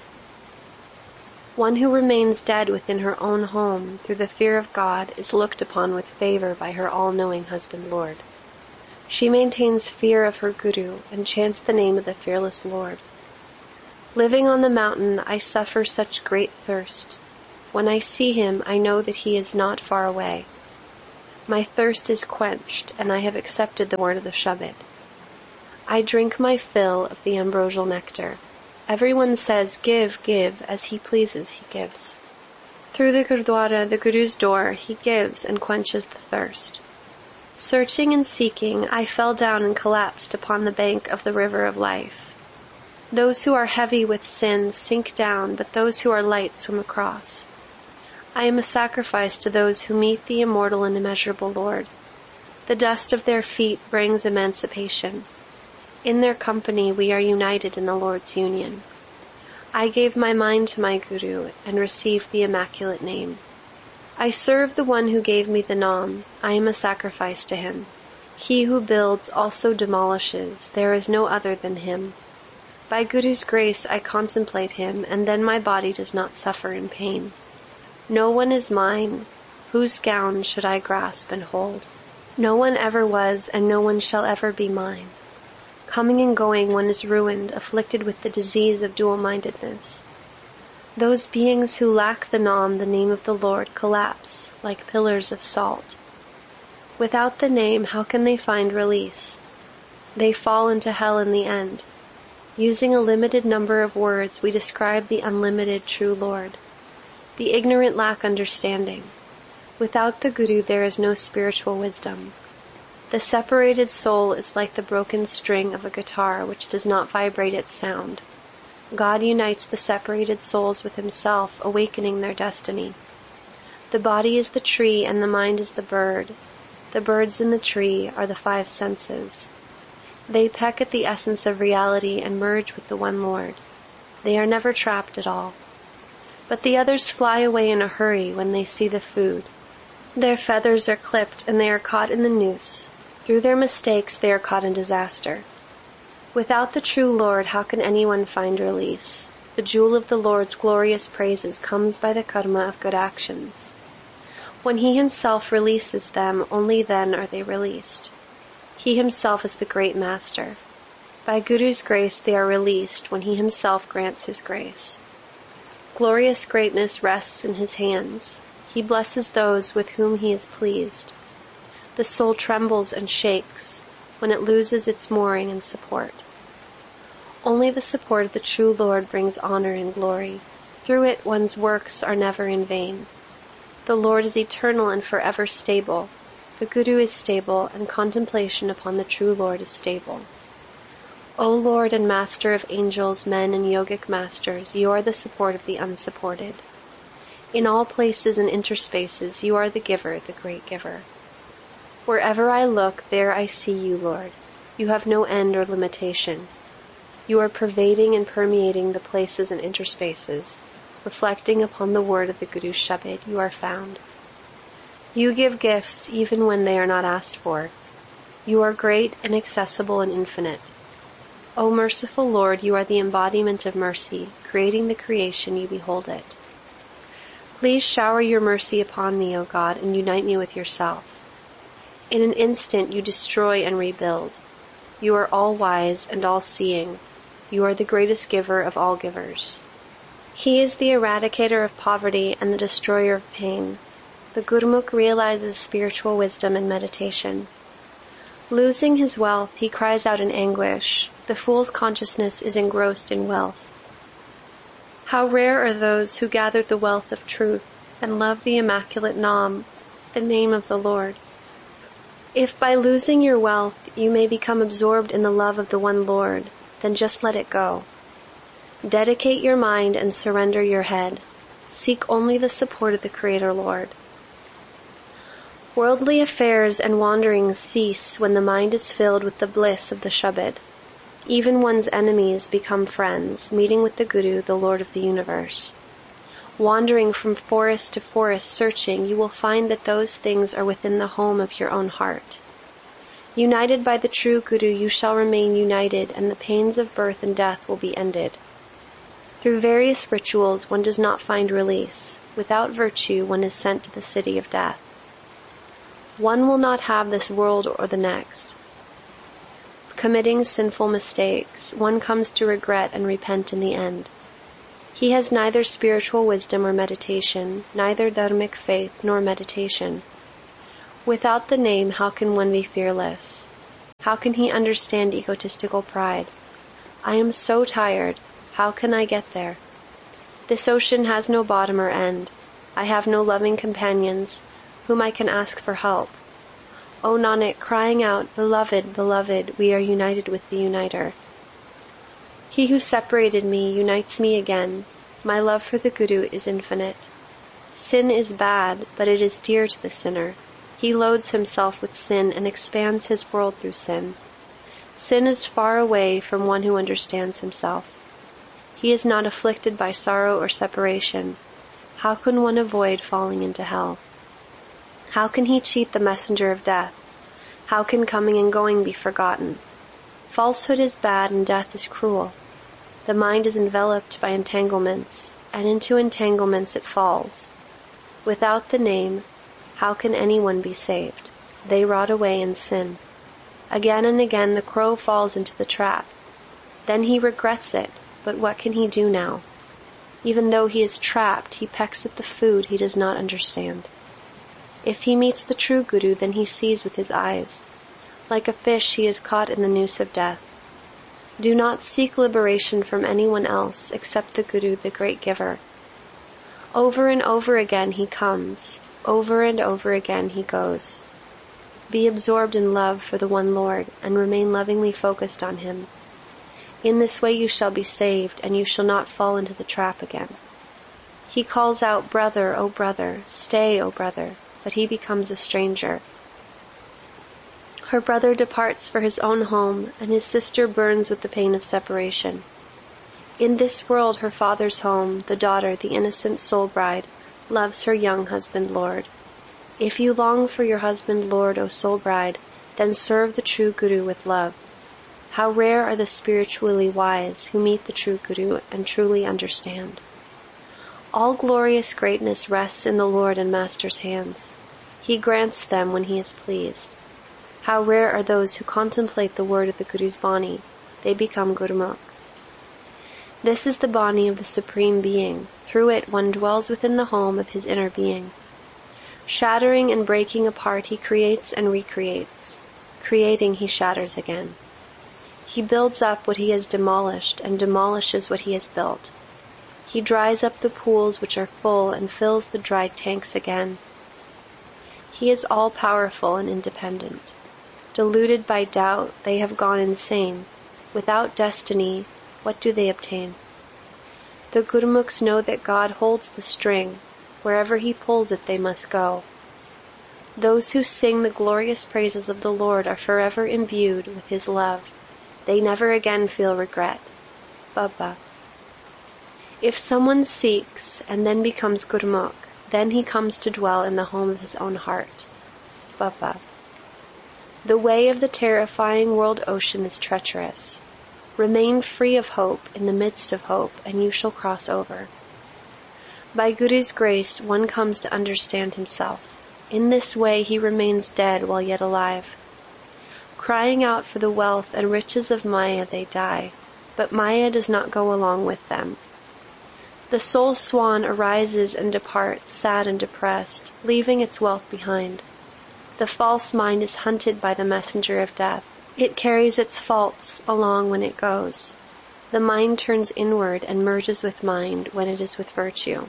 [SPEAKER 1] One who remains dead within her own home through the fear of God is looked upon with favor by her all-knowing husband Lord. She maintains fear of her Guru and chants the name of the fearless Lord. Living on the mountain, I suffer such great thirst. When I see him, I know that he is not far away. My thirst is quenched, and I have accepted the word of the Shabad. I drink my fill of the ambrosial nectar. Everyone says, give, give, as he pleases he gives. Through the Gurdwara, the Guru's door, he gives and quenches the thirst. Searching and seeking, I fell down and collapsed upon the bank of the river of life. Those who are heavy with sin sink down, but those who are light swim across. I am a sacrifice to those who meet the immortal and immeasurable Lord. The dust of their feet brings emancipation. In their company we are united in the Lord's union. I gave my mind to my Guru and received the immaculate name. I serve the one who gave me the Nam. I am a sacrifice to him. He who builds also demolishes. There is no other than him. By Guru's grace I contemplate him, and then my body does not suffer in pain. No one is mine. Whose gown should I grasp and hold? No one ever was, and no one shall ever be mine. Coming and going, one is ruined, afflicted with the disease of dual-mindedness. Those beings who lack the Nam, the name of the Lord, collapse like pillars of salt. Without the name, how can they find release? They fall into hell in the end. Using a limited number of words, we describe the unlimited true Lord. The ignorant lack understanding. Without the Guru, there is no spiritual wisdom. The separated soul is like the broken string of a guitar which does not vibrate its sound. God unites the separated souls with himself, awakening their destiny. The body is the tree and the mind is the bird. The birds in the tree are the five senses. They peck at the essence of reality and merge with the one Lord. They are never trapped at all. But the others fly away in a hurry when they see the food. Their feathers are clipped and they are caught in the noose. Through their mistakes they are caught in disaster. Without the true Lord, how can anyone find release? The jewel of the Lord's glorious praises comes by the karma of good actions. When he himself releases them, only then are they released. He himself is the great master. By Guru's grace they are released when he himself grants his grace. Glorious greatness rests in his hands. He blesses those with whom he is pleased. The soul trembles and shakes when it loses its mooring and support. Only the support of the true Lord brings honor and glory. Through it one's works are never in vain. The Lord is eternal and forever stable. The Guru is stable, and contemplation upon the true Lord is stable. O Lord and Master of angels, men, and yogic masters, you are the support of the unsupported. In all places and interspaces, you are the giver, the great giver. Wherever I look, there I see you, Lord. You have no end or limitation. You are pervading and permeating the places and interspaces. Reflecting upon the word of the Guru Shabad, you are found. You give gifts even when they are not asked for. You are great and accessible and infinite. O merciful Lord, you are the embodiment of mercy. Creating the creation, you behold it. Please shower your mercy upon me, O God, and unite me with yourself. In an instant you destroy and rebuild. You are all-wise and all-seeing. You are the greatest giver of all givers. He is the eradicator of poverty and the destroyer of pain. The Gurmukh realizes spiritual wisdom and meditation. Losing his wealth, he cries out in anguish. The fool's consciousness is engrossed in wealth. How rare are those who gather the wealth of truth and love the immaculate Nam, the name of the Lord. If by losing your wealth you may become absorbed in the love of the one Lord, then just let it go. Dedicate your mind and surrender your head. Seek only the support of the Creator Lord. Worldly affairs and wanderings cease when the mind is filled with the bliss of the Shabad. Even one's enemies become friends, meeting with the Guru, the Lord of the universe. Wandering from forest to forest searching, you will find that those things are within the home of your own heart. United by the true Guru, you shall remain united, and the pains of birth and death will be ended. Through various rituals, one does not find release. Without virtue, one is sent to the city of death. One will not have this world or the next. Committing sinful mistakes, one comes to regret and repent in the end. He has neither spiritual wisdom or meditation, neither dharmic faith nor meditation. Without the name, how can one be fearless? How can he understand egotistical pride? I am so tired. How can I get there? This ocean has no bottom or end. I have no loving companions whom I can ask for help. O Nanak, crying out, Beloved, beloved, we are united with the Uniter. He who separated me unites me again. My love for the Guru is infinite. Sin is bad, but it is dear to the sinner. He loads himself with sin and expands his world through sin. Sin is far away from one who understands himself. He is not afflicted by sorrow or separation. How can one avoid falling into hell? How can he cheat the messenger of death? How can coming and going be forgotten? Falsehood is bad and death is cruel. The mind is enveloped by entanglements, and into entanglements it falls. Without the name, how can anyone be saved? They rot away in sin. Again and again the crow falls into the trap. Then he regrets it, but what can he do now? Even though he is trapped, he pecks at the food he does not understand. If he meets the true Guru, then he sees with his eyes. Like a fish, he is caught in the noose of death. Do not seek liberation from anyone else except the Guru, the great giver. Over and over again he comes. Over and over again he goes. Be absorbed in love for the one Lord and remain lovingly focused on him. In this way you shall be saved, and you shall not fall into the trap again. He calls out, Brother, O brother, stay, O brother, but he becomes a stranger. Her brother departs for his own home, and his sister burns with the pain of separation. In this world, her father's home, the daughter, the innocent soul bride, loves her young husband Lord. If you long for your husband Lord, O soul bride, then serve the true Guru with love. How rare are the spiritually wise who meet the true Guru and truly understand. All glorious greatness rests in the Lord and Master's hands. He grants them when he is pleased. How rare are those who contemplate the word of the Guru's Bani. They become Gurmukh. This is the Bani of the Supreme Being. Through it one dwells within the home of his inner being. Shattering and breaking apart, he creates and recreates. Creating, he shatters again. He builds up what he has demolished and demolishes what he has built. He dries up the pools which are full and fills the dried tanks again. He is all-powerful and independent. Deluded by doubt, they have gone insane. Without destiny, what do they obtain? The Gurmukhs know that God holds the string. Wherever he pulls it, they must go. Those who sing the glorious praises of the Lord are forever imbued with his love. They never again feel regret. Baba. If someone seeks and then becomes Gurmukh, then he comes to dwell in the home of his own heart. Baba. The way of the terrifying world ocean is treacherous. Remain free of hope in the midst of hope, and you shall cross over. By Guru's grace, one comes to understand himself. In this way he remains dead while yet alive. Crying out for the wealth and riches of Maya, they die, but Maya does not go along with them. The soul swan arises and departs, sad and depressed, leaving its wealth behind. The false mind is hunted by the messenger of death. It carries its faults along when it goes. The mind turns inward and merges with mind when it is with virtue.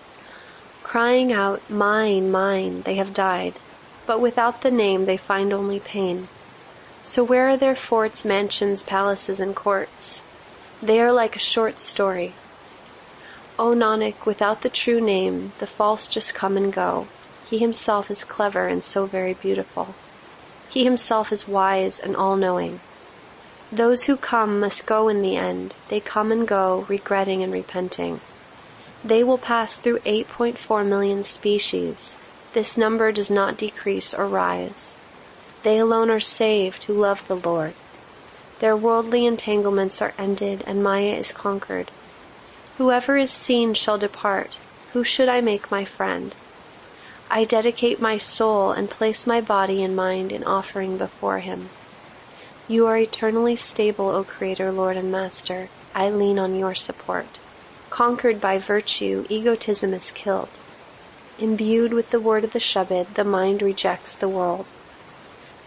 [SPEAKER 1] Crying out, mine, mine, they have died, but without the name they find only pain. So where are their forts, mansions, palaces, and courts? They are like a short story. O Nanak, without the true name, the false just come and go. He himself is clever and so very beautiful. He himself is wise and all-knowing. Those who come must go in the end. They come and go, regretting and repenting. They will pass through 8.4 million species. This number does not decrease or rise. They alone are saved who love the Lord. Their worldly entanglements are ended and Maya is conquered. Whoever is seen shall depart. Who should I make my friend? I dedicate my soul and place my body and mind in offering before him. You are eternally stable, O Creator, Lord and Master. I lean on your support. Conquered by virtue, egotism is killed. Imbued with the word of the Shabad, the mind rejects the world.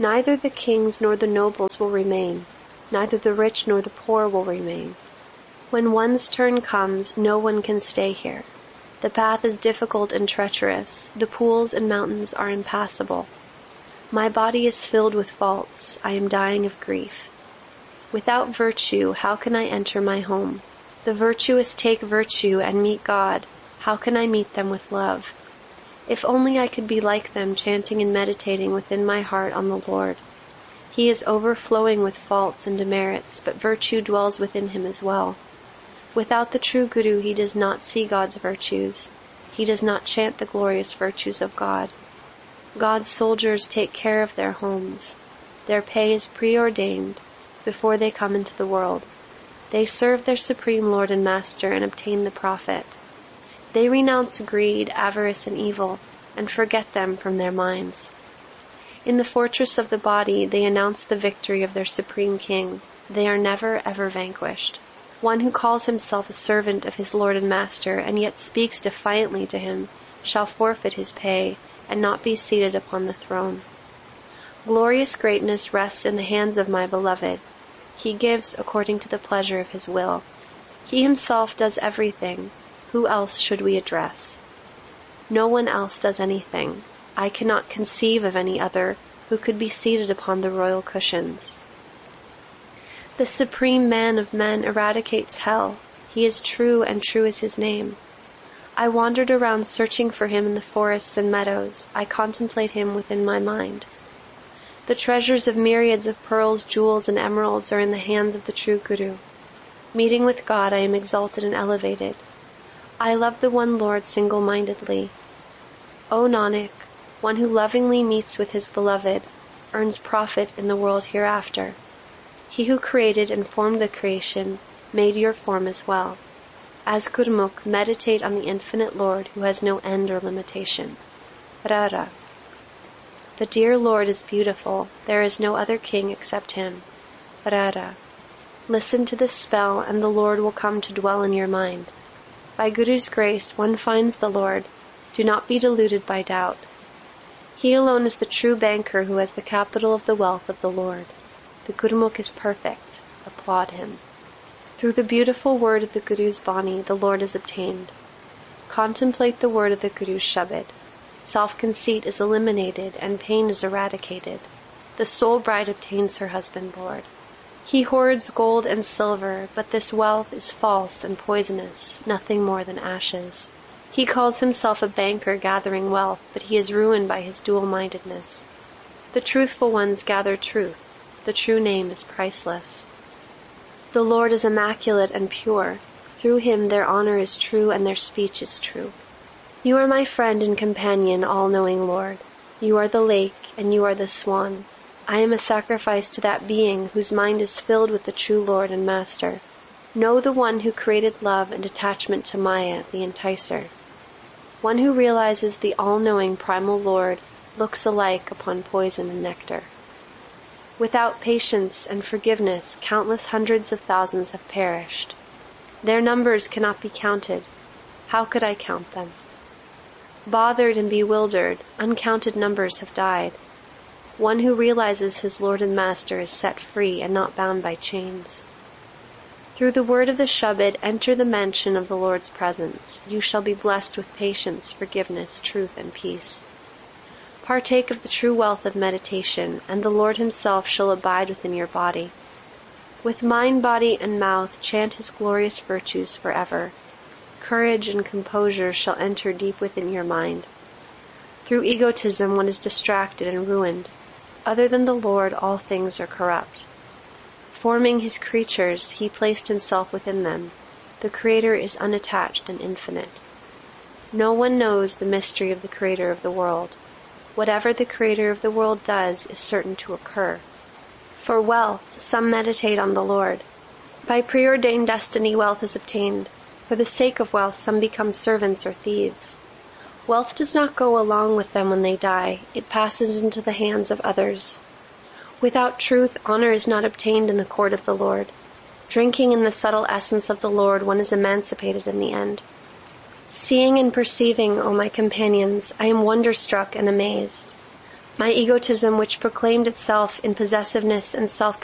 [SPEAKER 1] Neither the kings nor the nobles will remain, neither the rich nor the poor will remain. When one's turn comes, no one can stay here. The path is difficult and treacherous, the pools and mountains are impassable. My body is filled with faults, I am dying of grief. Without virtue, how can I enter my home? The virtuous take virtue and meet God. How can I meet them with love? If only I could be like them, chanting and meditating within my heart on the Lord. He is overflowing with faults and demerits, but virtue dwells within him as well. Without the true Guru, he does not see God's virtues. He does not chant the glorious virtues of God. God's soldiers take care of their homes. Their pay is preordained before they come into the world. They serve their supreme Lord and Master and obtain the profit. They renounce greed, avarice, and evil, and forget them from their minds. In the fortress of the body, they announce the victory of their supreme King. They are never, ever vanquished. One who calls himself a servant of his Lord and Master, and yet speaks defiantly to him, shall forfeit his pay, and not be seated upon the throne. Glorious greatness rests in the hands of my beloved. He gives according to the pleasure of his will. He himself does everything. Who else should we address? No one else does anything. I cannot conceive of any other who could be seated upon the royal cushions. The supreme man of men eradicates hell. He is true, and true is his name. I wandered around searching for him in the forests and meadows. I contemplate him within my mind. The treasures of myriads of pearls, jewels, and emeralds are in the hands of the true Guru. Meeting with God, I am exalted and elevated. I love the one Lord single-mindedly. O Nanak, one who lovingly meets with his beloved earns profit in the world hereafter. He who created and formed the creation made your form as well. As Gurmukh, meditate on the infinite Lord who has no end or limitation. Rara. The dear Lord is beautiful. There is no other king except him. Rara. Listen to this spell and the Lord will come to dwell in your mind. By Guru's grace, one finds the Lord. Do not be deluded by doubt. He alone is the true banker who has the capital of the wealth of the Lord. The Gurmukh is perfect. Applaud him. Through the beautiful word of the Guru's Bani, the Lord is obtained. Contemplate the word of the Guru's Shabad. Self-conceit is eliminated and pain is eradicated. The soul bride obtains her husband, Lord. He hoards gold and silver, but this wealth is false and poisonous, nothing more than ashes. He calls himself a banker gathering wealth, but he is ruined by his dual-mindedness. The truthful ones gather truth. The true name is priceless. The Lord is immaculate and pure. Through him their honor is true and their speech is true. You are my friend and companion, all-knowing Lord. You are the lake and you are the swan. I am a sacrifice to that being whose mind is filled with the true Lord and Master. Know the one who created love and attachment to Maya, the enticer. One who realizes the all-knowing primal Lord looks alike upon poison and nectar. Without patience and forgiveness, countless hundreds of thousands have perished. Their numbers cannot be counted. How could I count them? Bothered and bewildered, uncounted numbers have died. One who realizes his Lord and Master is set free and not bound by chains. Through the word of the Shabad, enter the mansion of the Lord's presence. You shall be blessed with patience, forgiveness, truth, and peace. Partake of the true wealth of meditation, and the Lord himself shall abide within your body. With mind, body, and mouth, chant his glorious virtues forever. Courage and composure shall enter deep within your mind. Through egotism, one is distracted and ruined. Other than the Lord, all things are corrupt. Forming his creatures, he placed himself within them. The Creator is unattached and infinite. No one knows the mystery of the Creator of the world. Whatever the Creator of the world does is certain to occur. For wealth, some meditate on the Lord. By preordained destiny, wealth is obtained. For the sake of wealth, some become servants or thieves. Wealth does not go along with them when they die. It passes into the hands of others. Without truth, honor is not obtained in the court of the Lord. Drinking in the subtle essence of the Lord, one is emancipated in the end. Seeing and perceiving, O my companions, I am wonderstruck and amazed. My egotism, which proclaimed itself in possessiveness and self